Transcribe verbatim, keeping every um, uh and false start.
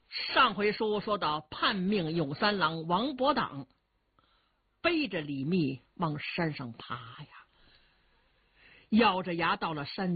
上回书说到叛命永三郎王伯党背着李密往山上爬呀，咬着牙到了山